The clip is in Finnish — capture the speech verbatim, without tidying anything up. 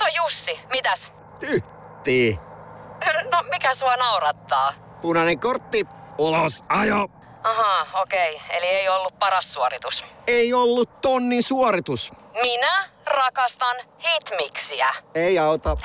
on Jussi. Mitäs? Tytti. No, mikä sua naurattaa? Punainen kortti. Ulos ajo. Ahaa, okei. Eli ei ollut paras suoritus. Ei ollut tonnin suoritus. Minä rakastan hitmiksiä. Ei auta.